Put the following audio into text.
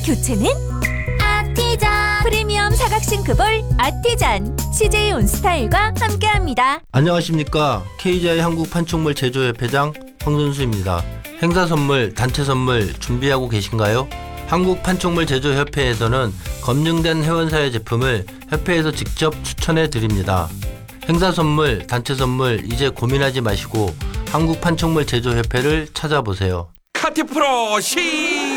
교체는 아티잔. 프리미엄 사각 싱크볼 아티잔 CJ 온스타일과 함께합니다. 안녕하십니까. KGI 한국 판촉물 제조협회장 황선수입니다. 행사 선물, 단체 선물 준비하고 계신가요? 한국 판촉물 제조협회에서는 검증된 회원사의 제품을 협회에서 직접 추천해 드립니다. 행사 선물, 단체 선물 이제 고민하지 마시고 한국 판촉물 제조협회를 찾아보세요. 카티 프로 시